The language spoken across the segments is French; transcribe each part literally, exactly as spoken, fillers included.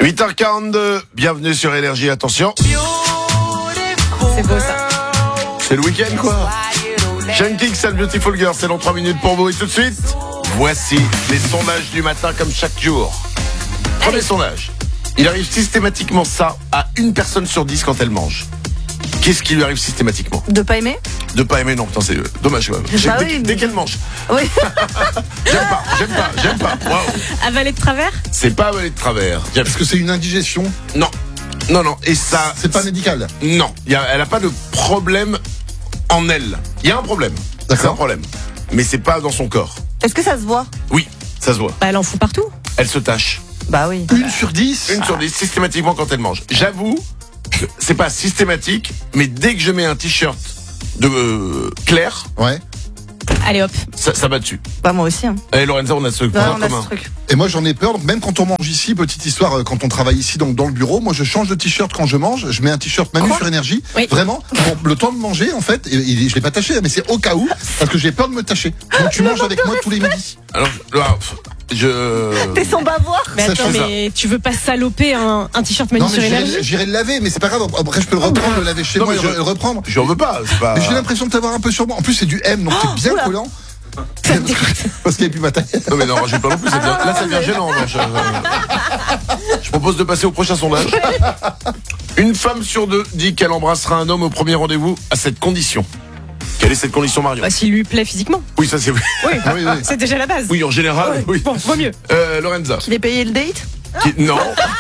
huit heures quarante-deux, bienvenue sur Énergie, attention. C'est beau ça. C'est le week-end quoi. Sean Kingston and Beautiful Girl, c'est dans trois minutes pour vous et tout de suite, voici les sondages du matin comme chaque jour. Premier Allez. sondage, il arrive systématiquement ça à une personne sur dix quand elle mange. Qu'est-ce qui lui arrive systématiquement? De pas aimer? De pas aimer, non, putain, c'est dommage quand même. Bah dès oui, dès mais... qu'elle mange. Oui. J'aime pas, j'aime pas, j'aime pas. Wow. Avaler de travers? C'est pas avaler de travers. Est-ce que c'est une indigestion? Non. Non, non. Et ça. C'est pas médical? Non. Y a, elle a pas de problème en elle. Il y a un problème. C'est un problème. Mais c'est pas dans son corps. Est-ce que ça se voit? Oui, ça se voit. Bah, elle en fout partout. Elle se tâche. Bah oui. Une sur dix? Une sur dix, systématiquement quand elle mange. J'avoue que c'est pas systématique, mais dès que je mets un t-shirt de euh, clair, ouais. Allez hop. Ça, ça va dessus. Bah moi aussi. Hein. Et Lorenza, on a ce point ouais, commun. Ce truc. Et moi j'en ai peur, donc même quand on mange ici, petite histoire, quand on travaille ici donc dans le bureau, moi je change de t-shirt quand je mange, je mets un t-shirt Manu sur Énergie, oui. Vraiment, bon, le temps de manger en fait, et, et, je l'ai pas taché, mais c'est au cas où, parce que j'ai peur de me tâcher. Donc tu manges avec moi tous les midis. Alors, là, je... T'es sans bavoir. Mais attends, mais tu veux pas saloper un, un t-shirt Manu sur Énergie? J'irai le laver, mais c'est pas grave, après je peux le reprendre, le laver chez non, moi et je, le reprendre. J'en veux pas, c'est pas... Mais j'ai l'impression de t'avoir un peu sur moi, en plus c'est du M, donc c'est bien oula. collant. Parce qu'il n'y a plus ma taille. Non mais non, rajoute pas non plus, ça devient... là ça devient gênant. Je... je propose de passer au prochain sondage. Une femme sur deux dit qu'elle embrassera un homme au premier rendez-vous à cette condition. Quelle est cette condition, Marion? Bah, s'il lui plaît physiquement. Oui, ça c'est... Oui, ah, oui, oui. C'est déjà la base. Oui, en général, ouais. oui. Bon, vaut mieux. Euh, Lorenza. Qu'il ait payé le date? Qui... Non.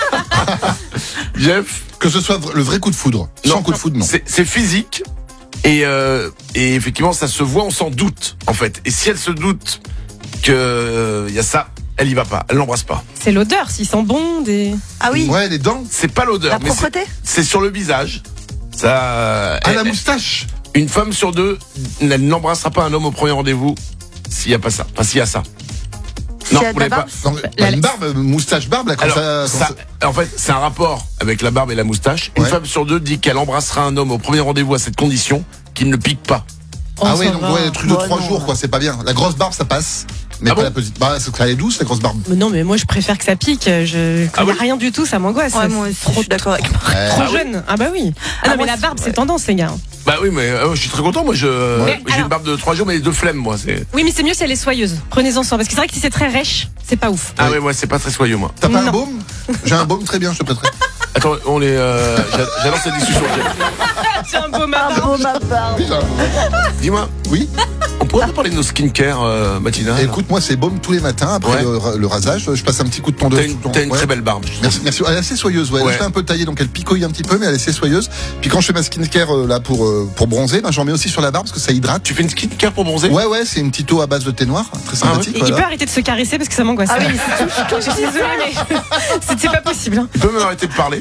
Jeff. Que ce soit le vrai coup de foudre. Non. Sans coup de foudre, non. C'est, c'est physique. Et, euh, et effectivement, ça se voit, on s'en doute, en fait. Et si elle se doute qu'il euh, y a ça, elle y va pas, elle l'embrasse pas. C'est l'odeur, s'il sent bon, des... Ah oui. Ouais, les dents. C'est pas l'odeur. La mais propreté c'est, c'est sur le visage. Ça. À elle, la moustache. Une femme sur deux, elle n'embrassera pas un homme au premier rendez-vous s'il y a pas ça. Enfin, s'il y a ça. Si Non, vous l'avez pas. Non, bah, une barbe, moustache, barbe, là, quand Alors, ça, ça, ça... en fait, c'est un rapport avec la barbe et la moustache. Une ouais. femme sur deux dit qu'elle embrassera un homme au premier rendez-vous à cette condition qu'il ne pique pas. Oh, ah oui, donc va. ouais, truc de oh, trois non. jours, quoi, c'est pas bien. La grosse barbe, ça passe. Mais ah pas bon la petite. Bah, c'est qu'elle est douce, la grosse barbe. Mais non, mais moi je préfère que ça pique. Je Ah connais oui rien du tout, ça m'angoisse. Ouais, moi aussi, trop, je suis d'accord avec moi. Ouais. trop Ah oui jeune. Ah bah oui. Ah, Ah, non, moi, mais la barbe, c'est- c'est ouais. tendance, les gars. Bah oui, mais euh, je suis très content. Moi, je Ouais. j'ai Alors- une barbe de trois jours, mais de flemme, moi. C'est... Oui, mais c'est mieux si elle est soyeuse. Prenez-en soin. Parce que c'est vrai que si c'est très rêche, c'est pas ouf. Ah ouais, moi, c'est pas très soyeux, moi. T'as pas un Non. baume? J'ai un baume très bien, je te prêterai. Attends, on est. Euh, j'a- j'adore cette discussion. C'est un beau Ah matin. bon, ma barbe. Oui, ça. Dis-moi, Oui. on pourrait pas parler de nos skincare euh, matinales? Écoute, moi, c'est baume tous les matins après Ouais. le, le rasage. Je passe un petit coup de tondeuse. T'as une, tout le temps. t'as une Ouais. très belle barbe. je trouve. Merci, merci. Elle est assez soyeuse, ouais. Ouais. Elle est un peu taillée, donc elle picoille un petit peu, mais elle est assez soyeuse. Puis quand je fais ma skincare euh, là pour euh, pour bronzer, ben j'en mets aussi sur la barbe parce que ça hydrate. Tu fais une skincare pour bronzer? Ouais, ouais, c'est une petite eau à base de thé noir, très sympathique. Et voilà. il peut arrêter de se caresser parce que ça m'angoisse. Ah oui, c'est tout. Je suis désolée, mais c'est, c'est pas possible. Hein. Tu peux même arrêter de parler.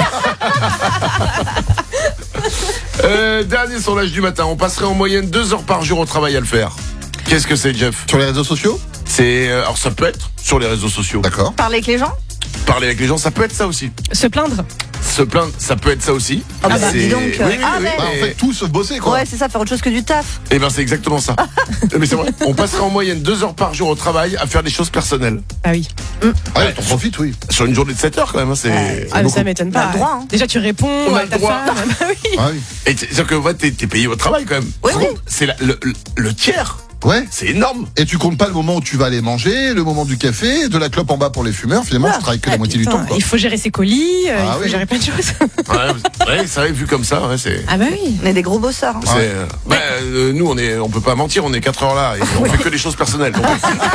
euh, dernier sondage du matin. On passerait en moyenne deux heures par jour au travail à le faire. Qu'est-ce que c'est, Jeff? Sur les réseaux sociaux? C'est euh, alors ça peut être sur les réseaux sociaux. D'accord. Parler avec les gens? Parler avec les gens, ça peut être ça aussi. Se plaindre. Se plaindre, ça peut être ça aussi. Ah bah, C'est- dis donc, oui, euh, oui, ah, oui, mais- Bah, en et- fait, tout se bosser, quoi. Ouais, c'est ça, faire autre chose que du taf. Eh ben c'est exactement ça. Mais c'est vrai. On passerait en moyenne deux heures par jour au travail à faire des choses personnelles. Ah oui. Ah ouais, t'en profites, oui. Sur une journée de sept heures quand même. Hein, c'est... Ouais. Ah, mais beaucoup. ça m'étonne On a pas. le droit, hein. Déjà, tu réponds On a à le ta droit. femme. Bah oui. Ah oui. Et c'est- c'est-à-dire que ouais, t'es, t'es payé au travail quand même. Oui, Par oui. contre, c'est la- le, le, le tiers. Ouais. C'est énorme. Et tu comptes pas le moment où tu vas aller manger, le moment du café, de la clope en bas pour les fumeurs. Finalement, Ah, tu travailles que Ah, la moitié du putain, temps, quoi. il faut gérer ses colis, euh, Ah il faut oui. gérer plein de choses. Ouais, ouais, c'est vrai, vu comme ça, ouais, c'est. Ah bah oui. On est des gros bosseurs. hein. c'est euh, bah, euh, nous, on est, on peut pas mentir, on est quatre heures là et on fait que des choses personnelles. donc.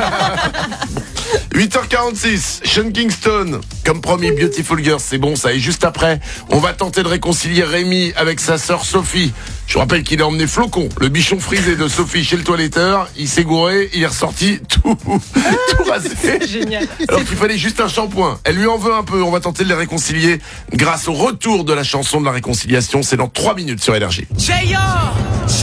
huit heures quarante-six, Sean Kingston, comme promis, Beautiful Girl, c'est bon ça. Et juste après, on va tenter de réconcilier Rémi avec sa sœur Sophie. Je vous rappelle qu'il a emmené Flocon, le bichon frisé de Sophie, chez le toiletteur. Il s'est gouré, il est ressorti tout, tout rasé. Génial. Alors qu'il fallait juste un shampoing. Elle lui en veut un peu. On va tenter de les réconcilier grâce au retour de la chanson de la réconciliation. C'est dans trois minutes sur Énergie. J R